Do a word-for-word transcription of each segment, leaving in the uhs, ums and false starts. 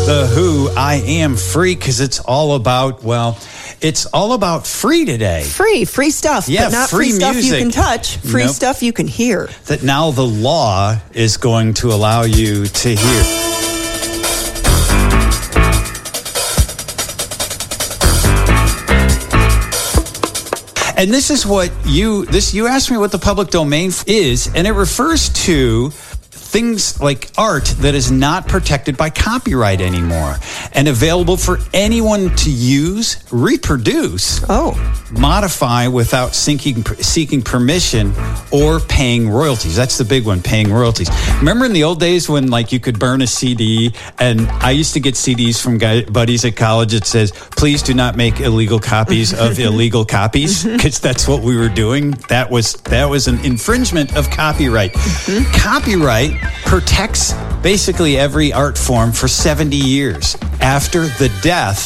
The Who, I Am Free, because it's all about, well, it's all about free today. Free, free stuff, yeah, but not free, free stuff music. you can touch. Free Nope. stuff you can hear. That now the law is going to allow you to hear. And this is what you, this, you asked me what the public domain is, and it refers to things like art that is not protected by copyright anymore and available for anyone to use, reproduce, oh, modify without seeking, seeking permission or paying royalties. That's the big one, paying royalties. Remember in the old days when like you could burn a C D, and I used to get C Ds from guy, buddies at college that says, please do not make illegal copies of illegal copies, because that's what we were doing. That was, that was an infringement of copyright. Mm-hmm. Copyright protects basically every art form for seventy years after the death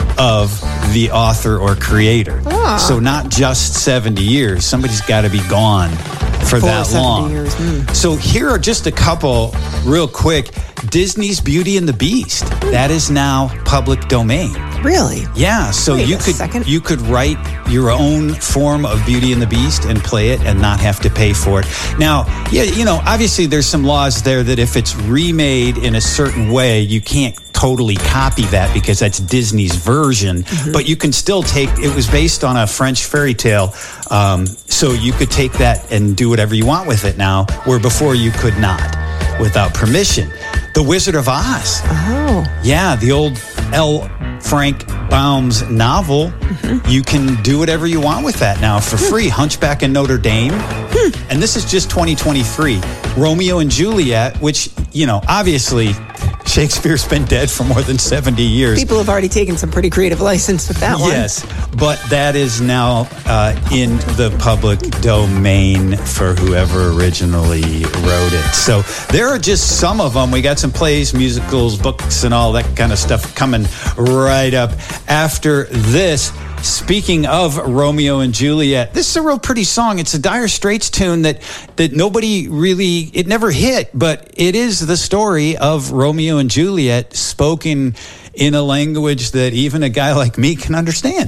of the author or creator. Ah. So not just seventy years. Somebody's got to be gone for, for that long. Years. Mm. So here are just a couple real quick. Disney's Beauty and the Beast. That is now public domain. Really? Yeah. So Wait you a could second. you could write your own form of Beauty and the Beast and play it and not have to pay for it. Now, yeah, you know, obviously there's some laws there that if it's remade in a certain way, you can't totally copy that because that's Disney's version. Mm-hmm. But you can still take. It was based on a French fairy tale, um, so you could take that and do whatever you want with it now, where before you could not, without permission. The Wizard of Oz. Oh. Yeah, the old L. Frank Baum's novel. Mm-hmm. You can do whatever you want with that now for free. Hunchback in Notre Dame. Hmm. And this is just twenty twenty-three. Romeo and Juliet, which, you know, obviously Shakespeare's been dead for more than seventy years. People have already taken some pretty creative license with that one. Yes, but that is now uh, in the public domain for whoever originally wrote it. So there are just some of them. We got some plays, musicals, books, and all that kind of stuff coming right up after this. Speaking of Romeo and Juliet, this is a real pretty song. It's a Dire Straits tune that that nobody really, it never hit, but it is the story of Romeo and Juliet spoken in a language that even a guy like me can understand.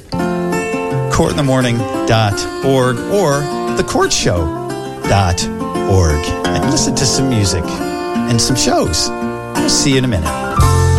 Hmm. court in the morning dot org or the court show dot org and listen to some music and some shows. I'll see you in a minute.